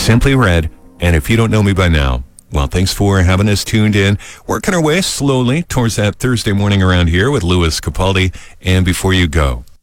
Simply Red. And if you don't know me by now, well, thanks for having us tuned in. Working our way slowly towards that Thursday morning around here with Louis Capaldi. And before you go,